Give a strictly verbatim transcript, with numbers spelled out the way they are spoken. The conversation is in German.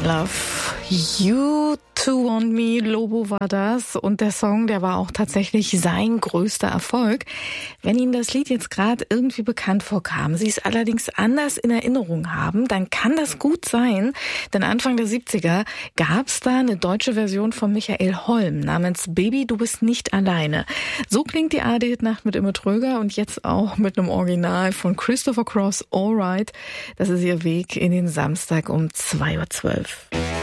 Love, You To Want Me, Lobo war das. Und der Song, der war auch tatsächlich sein größter Erfolg. Wenn Ihnen das Lied jetzt gerade irgendwie bekannt vorkam, Sie es allerdings anders in Erinnerung haben, dann kann das gut sein. Denn Anfang der siebziger gab es da eine deutsche Version von Michael Holm namens Baby, du bist nicht alleine. So klingt die A R D-Nacht mit Imme Tröger und jetzt auch mit einem Original von Christopher Cross, Alright. Das ist Ihr Weg in den Samstag um zwei Uhr zwölf.